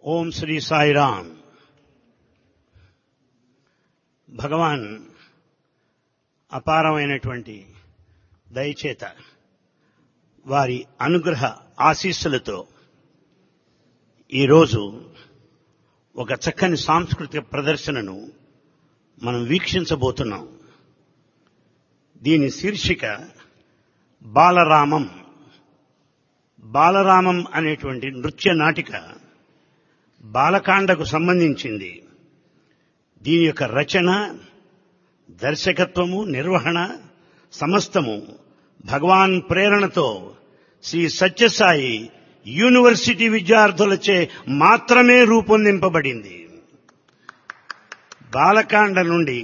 ఓం శ్రీ సాయిరామ్. భగవాన్ అపారమైనటువంటి దయచేత వారి అనుగ్రహ ఆశీస్సులతో ఈరోజు ఒక చక్కని సాంస్కృతిక ప్రదర్శనను మనం వీక్షించబోతున్నాం. దీని శీర్షిక బాలరామం. బాలరామం అనేటువంటి నృత్య నాటిక బాలకాండకు సంబంధించింది. దీని యొక్క రచన, దర్శకత్వము, నిర్వహణ సమస్తము భగవాన్ ప్రేరణతో శ్రీ సత్యసాయి యూనివర్సిటీ విద్యార్థులచే మాత్రమే రూపొందింపబడింది. బాలకాండ నుండి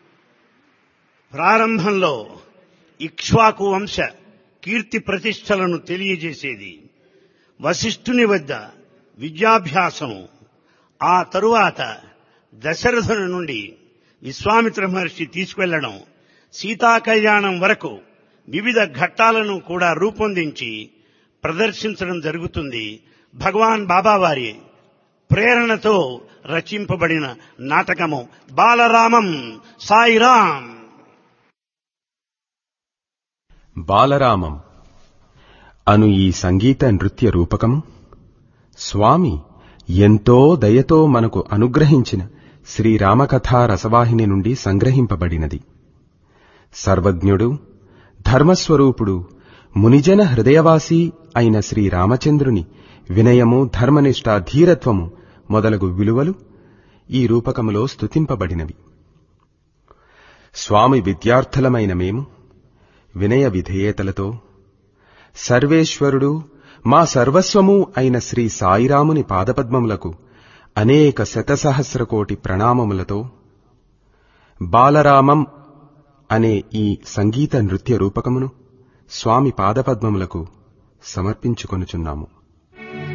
ప్రారంభంలో ఇక్ష్వాకు వంశ కీర్తి ప్రతిష్టలను తెలియజేసేది, వశిష్ఠుని వద్ద విద్యాభ్యాసం, ఆ తరువాత దశరథుని నుండి విశ్వామిత్ర మహర్షి తీసుకెళ్లడం, సీతా కళ్యాణం వరకు వివిధ ఘట్టాలను కూడా రూపొందించి ప్రదర్శించడం జరుగుతుంది. భగవాన్ బాబావారి ప్రేరణతో రచింపబడిన నాటకము బాలరామం. సాయిరాం. బాలరామం అను ఈ సంగీత నృత్య రూపకము స్వామి ఎంతో దయతో మనకు అనుగ్రహించిన శ్రీరామకథా రసవాహిని నుండి సంగ్రహింపబడినది. సర్వజ్ఞుడు, ధర్మస్వరూపుడు, మునిజన హృదయవాసి అయిన శ్రీరామచంద్రుని వినయము, ధర్మనిష్ట, ధీరత్వము మొదలగు విలువలు ఈ రూపకములో స్తుతింపబడినవి. స్వామి విద్యార్థులమైన మేము వినయ విధేయతలతో సర్వేశ్వరుడు, మా సర్వస్వము అయిన శ్రీ సాయిరాముని పాదపద్మములకు అనేక శతసహస్రకోటి ప్రణామములతో బాలరామం అనే ఈ సంగీత నృత్య రూపకమును స్వామి పాదపద్మములకు సమర్పించుకొనుచున్నాము.